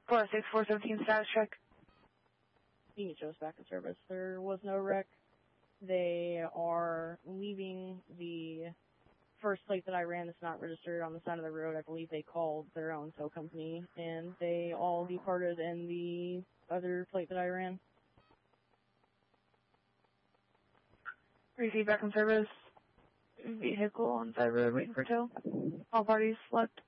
46417 status check. EHO's back in service. There was no wreck. They are leaving the first plate that I ran that's not registered on the side of the road. I believe they called their own tow company, and they all departed in the other plate that I ran. Receive back in service. Vehicle on side road waiting for tow. All parties left.